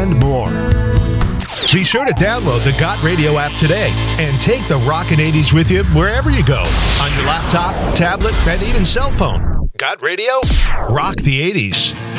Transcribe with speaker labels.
Speaker 1: and more. Be sure to download the Got Radio app today and take the Rockin' 80s with you wherever you go. On your laptop, tablet, and even cell phone. Got Radio? Rock the 80s.